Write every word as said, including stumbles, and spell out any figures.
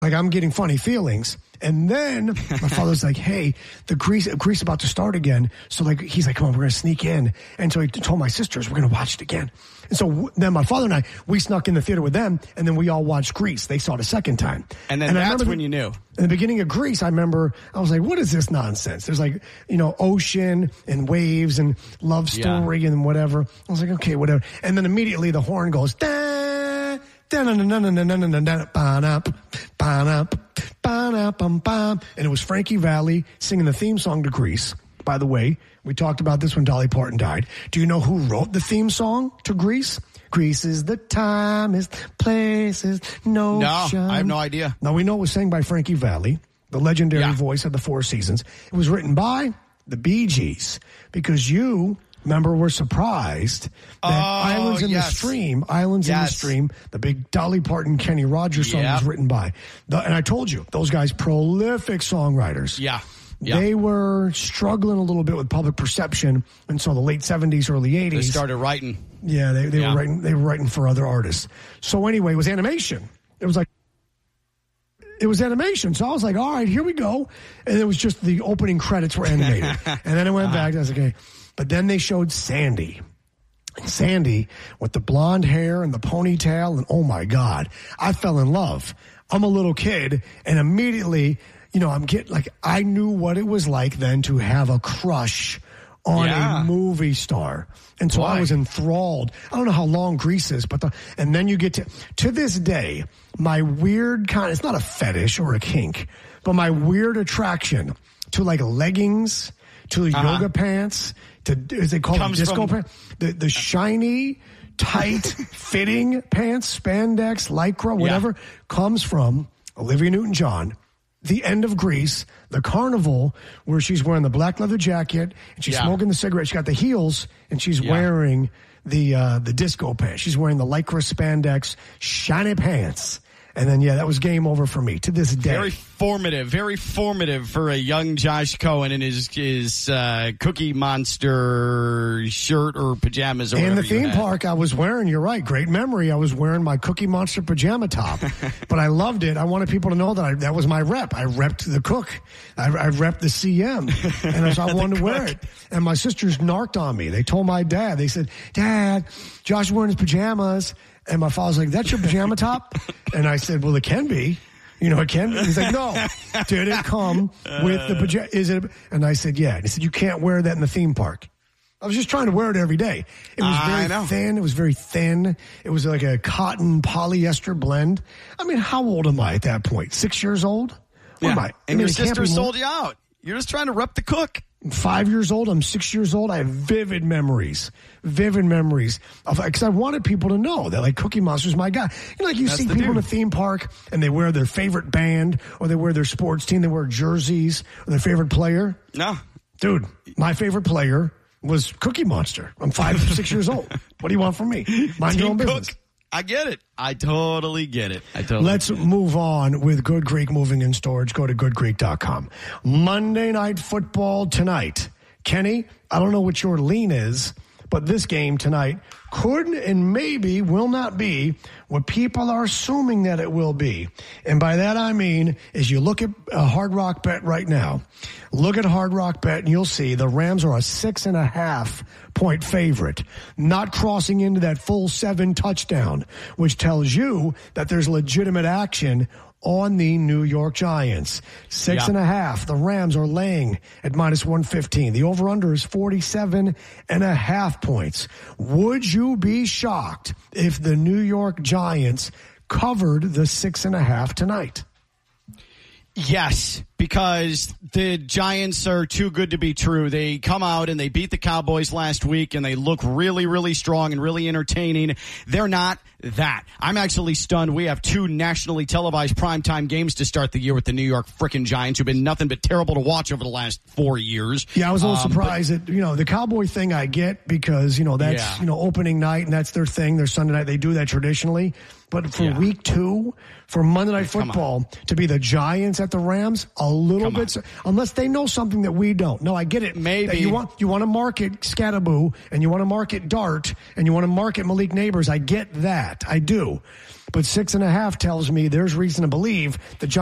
Like, I'm getting funny feelings. And then my father's like, hey, the Grease, Grease about to start again. So, like, he's like, come on, we're going to sneak in. And so he told my sisters, we're going to watch it again. And so w- then my father and I, we snuck in the theater with them, and then we all watched Grease. They saw it a second time. And then and that's when the, you knew. In the beginning of Grease, I remember, I was like, what is this nonsense? There's like, you know, ocean and waves and love story yeah. and whatever. I was like, okay, whatever. And then immediately the horn goes, da and it was Frankie Valli singing the theme song to Grease. By the way, we talked about this when Dolly Parton died. Do you know who wrote the theme song to Grease? Grease is the time, is the place, is no No, shine. I have no idea. Now, we know it was sang by Frankie Valli, the legendary yeah. voice of the Four Seasons. It was written by the Bee Gees, because you... Remember, we're surprised that oh, Islands in yes. the Stream, Islands yes. in the Stream, the big Dolly Parton, Kenny Rogers song yep. was written by. The, and I told you, those guys, prolific songwriters. Yeah. yeah. They were struggling a little bit with public perception until the late seventies, early eighties. They started writing. Yeah, they, they yeah. were writing. They were writing for other artists. So anyway, it was animation. It was like, it was animation. So I was like, all right, here we go. And it was just the opening credits were animated. And then I went uh-huh. back and I was like, okay. But then they showed Sandy. And Sandy with the blonde hair and the ponytail. And oh my God, I fell in love. I'm a little kid. And immediately, you know, I'm getting like, I knew what it was like then to have a crush on yeah. a movie star. And so Boy. I was enthralled. I don't know how long Grease is, but the, and then you get to, to this day, my weird kind, it's not a fetish or a kink, but my weird attraction to like leggings, to uh-huh. yoga pants, to, as they call them, disco from, pants, the, the shiny, tight, fitting pants, spandex, lycra, whatever, yeah. comes from Olivia Newton-John. The end of Grease, the carnival where she's wearing the black leather jacket and she's yeah. smoking the cigarette. She got the heels and she's yeah. wearing the uh, the disco pants. She's wearing the lycra spandex shiny pants. And then, yeah, that was game over for me to this day. Very formative, very formative for a young Josh Cohen in his his uh, Cookie Monster shirt or pajamas or whatever. In the theme you had. park, I was wearing, you're right, great memory. I was wearing my Cookie Monster pajama top. But I loved it. I wanted people to know that I, that was my rep. I repped the cook. I, I repped the C M. And so I wanted to wear it. And my sisters narked on me. They told my dad, they said, Dad, Josh is wearing his pajamas. And my father's like, that's your pajama top? And I said, well, it can be. You know, it can be. He's like, no. Did it come with the pajama? Is it? And I said, yeah. And he said, you can't wear that in the theme park. I was just trying to wear it every day. It was very thin. It was very thin. It was like a cotton polyester blend. I mean, how old am I at that point? Six years old? What yeah. am I? And I mean, your sister sold you out. You're just trying to rep the cook. Five years old. I'm six years old. I have vivid memories, vivid memories of, because I wanted people to know that like Cookie Monster's my guy. You know, like you That's see people dude. in a theme park and they wear their favorite band or they wear their sports team. They wear jerseys or their favorite player. No, dude, my favorite player was Cookie Monster. I'm five, six years old. What do you want from me? Mind your own business. Cook. I get it. I totally get it. I totally Let's move on with Good Greek Moving and Storage. Go to good greek dot com. Monday Night Football tonight. Kenny, I don't know what your lean is, but this game tonight could and maybe will not be what people are assuming that it will be. And by that I mean, is you look at a Hard Rock Bet right now, look at Hard Rock Bet and you'll see the Rams are a six and a half point favorite, not crossing into that full seven touchdown, which tells you that there's legitimate action on the New York Giants. Six yeah. and a half. The Rams are laying at minus one fifteen. The over-under is forty-seven and a half points. Would you be shocked if the New York Giants covered the six and a half tonight? Yes, because the Giants are too good to be true. They come out and they beat the Cowboys last week and they look really, really strong and really entertaining. They're not that. I'm actually stunned. We have two nationally televised primetime games to start the year with the New York frickin' Giants, who've been nothing but terrible to watch over the last four years. Yeah, I was a little um, surprised but, that, you know, the Cowboy thing I get because, you know, that's, yeah. you know, opening night and that's their thing. Their Sunday night. They do that traditionally. But for yeah. week two, for Monday Night Football, to be the Giants at the Rams, a little come bit, on. unless they know something that we don't. No, I get it. Maybe. You want, you want to market Scattaboo, and you want to market Dart, and you want to market Malik Neighbors. I get that. I do. but six and a half tells me there's reason to believe the Giants